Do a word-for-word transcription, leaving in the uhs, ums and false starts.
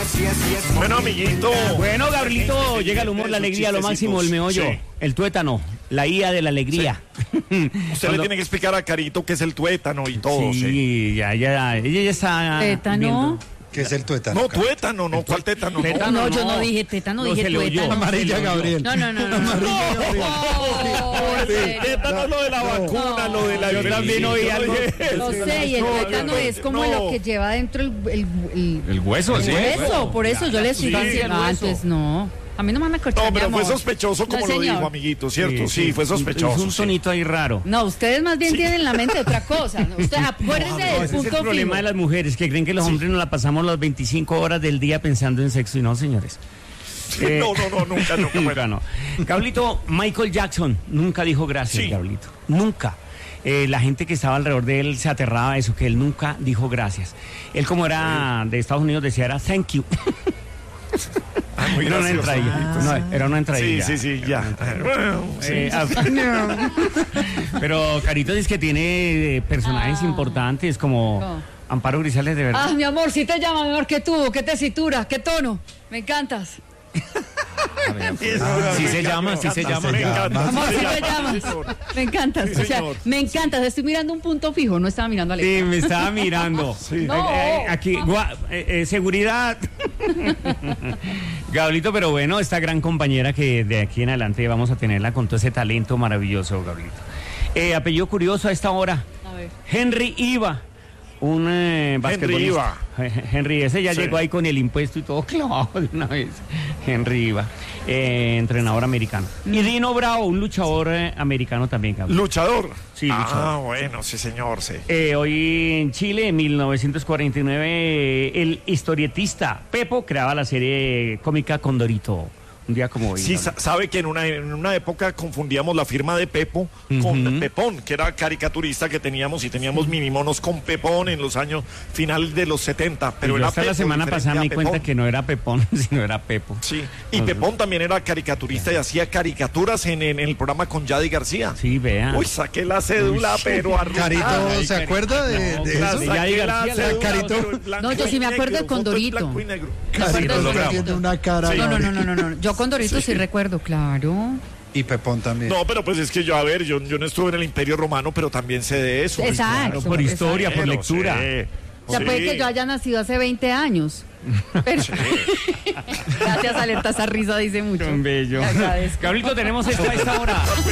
Bueno, amiguito. Bueno, Gabrielito, llega el humor, la alegría, lo máximo, el meollo, sí. El tuétano, la I A de la alegría. Sí. Usted Cuando... le tiene que explicar a Carito qué es el tuétano y todo. Sí, sí. ya, ya, ella ya está ¿Tétano? viendo. ¿Qué es el tuétano? No, tuétano, no, ¿cuál tétano? Tétano. No, no, yo no dije tétano, no, dije se le oyó. tuétano. Amarilla, Gabriel. No, no, no, no. no. Tétano es lo de la vacuna, lo de la... Yo también oí algo. Lo sé, y el No, tuétano yo- es como no. lo que lleva dentro el, el, el, El hueso, el sí. hueso, por eso yo le estoy sí, diciendo. el Ah, hueso. entonces no. A mí no me van a cortar, No, mi pero fue amor. sospechoso como No, lo señor. dijo, amiguito, ¿cierto? Sí, fue sospechoso. Es un sí. tonito ahí raro. No, ustedes más bien tienen en la mente otra cosa. ¿no? Ustedes acuérdense No, del ese es el punto problema fijo. de las mujeres, que creen que los hombres nos la pasamos las veinticinco horas del día pensando en sexo, y no, señores. Eh, No, no, no, nunca, nunca. Nunca, no. Gablito, Michael Jackson nunca dijo gracias, Sí. Gablito. Nunca. Eh, la gente que estaba alrededor de él se aterraba de eso, que él nunca dijo gracias. Él, como era de Estados Unidos, decía era thank you. Ah, muy Era una gracioso, entradilla. amiguito. No, era una Sí, entradilla. sí, sí, ya. Bueno, sí. Eh, ah, pero Carito dice que tiene eh, personajes Ah. importantes como No. Amparo Grisales, de verdad. Ah, mi amor, si te llama mejor que tú, qué tesitura, qué tono. Me encantas. Sí se llama, sí se llama. Me encanta. Amor, sí si se te llama. llamas. Me encantas. Sí, O sea, señor. me encantas. Estoy mirando un punto fijo, no estaba mirando a Alexa. Sí, me estaba mirando. Sí. No. Eh, eh, aquí, gua- eh, eh, seguridad. Gablito, pero bueno, esta gran compañera que de aquí en adelante vamos a tenerla con todo ese talento maravilloso, Gablito. Eh, apellido curioso a esta hora. A ver. Henry Iva. Un eh, basquetbolista. Iva. Eh, Henry, ese ya Sí. llegó ahí con el impuesto y todo clavado de una vez. Henry Iva, eh, entrenador americano. Y Dino Bravo, un luchador eh, americano también, Gablito. Luchador. Sí, Ah, luchador. bueno, sí, señor, sí. Eh, hoy en Chile, en mil novecientos cuarenta y nueve, eh, el historietista Pepo creaba la serie cómica Condorito. Un día como hoy. Sí, ¿no? sa- sabe que en una, en una época confundíamos la firma de Pepo con Ujú. Pepón, que era caricaturista que teníamos y teníamos minimonos con Pepón en los años finales de los setenta. Pero Y yo era hasta Pepo, la semana diferente pasada a me di cuenta Pepón. que no era Pepón, sino era Pepo. Sí, y Entonces- Pepón también era caricaturista y hacía caricaturas en, en el programa con Yadi García. Sí, vea. Uy, saqué la cédula, pero arruinada. Carito, ¿se acuerda de, No, de La eso? de saqué Yadi la García, cédula, Carito. pero en blanco No, yo sí y me acuerdo de negro, foto en Condorito. blanco y negro. acuerdo Carito de está eso. haciendo una cara. Sí. No, no, no, no, no, no. Yo con Dorito sí, recuerdo, claro. Y Pepón también. No, pero pues es que yo, a ver, yo, yo no estuve en el Imperio Romano, pero también sé de eso. Exacto. Por historia, por Pero lectura. sí, O sea, sí. puede que yo haya nacido hace veinte años. Pero... Gracias, Alerta, esa risa dice mucho. Tan bello. Le agradezco. Gablito, tenemos esto a esta hora.